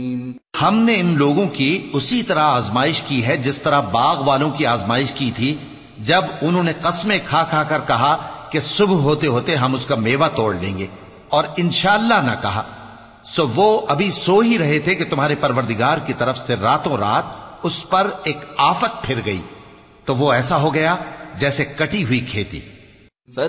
हमने इन लोगों की उसी तरह आजमाइश की है जिस तरह बाग वालों की आजमाइश की थी, जब उन्होंने कस्में खा खा कर कहा कि सुबह होते होते हम उसका मेवा तोड़ लेंगे, और इंशाअल्लाह ना कहा। सो वो अभी सो ही रहे थे कि तुम्हारे परवरदिगार की तरफ से रातों रात उस पर एक आफत फिर गई, तो वो ऐसा हो गया जैसे कटी हुई खेती।